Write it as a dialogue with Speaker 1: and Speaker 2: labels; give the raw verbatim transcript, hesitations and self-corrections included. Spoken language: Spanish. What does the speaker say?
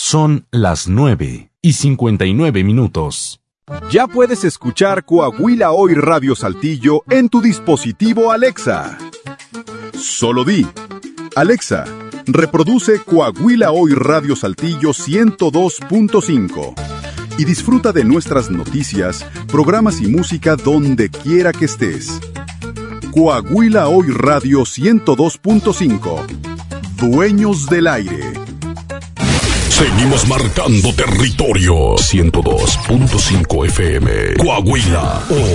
Speaker 1: Son las nueve y cincuenta y nueve minutos.
Speaker 2: Ya puedes escuchar Coahuila Hoy Radio Saltillo en tu dispositivo Alexa. Solo di: Alexa, reproduce Coahuila Hoy Radio Saltillo ciento dos punto cinco y disfruta de nuestras noticias, programas y música donde quiera que estés. Coahuila Hoy Radio ciento dos punto cinco. Dueños del aire.
Speaker 3: Seguimos marcando territorio. ciento dos punto cinco F M. Coahuila